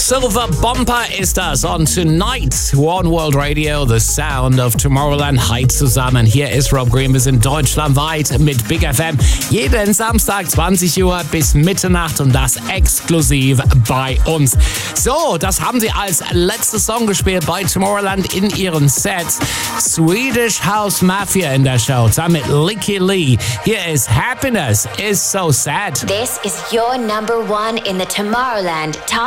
Silver Bomber ist das. On Tonight, One World Radio, the sound of Tomorrowland. Hi zusammen, hier ist Rob Green. Wir sind deutschlandweit mit Big FM. Jeden Samstag 20 Uhr bis Mitternacht und das exklusiv bei uns. So, das haben sie als letzter Song gespielt bei Tomorrowland in ihren Sets. Swedish House Mafia in der Show, zusammen mit Licky Lee. Hier ist Happiness is so sad. This is your number one in the Tomorrowland Top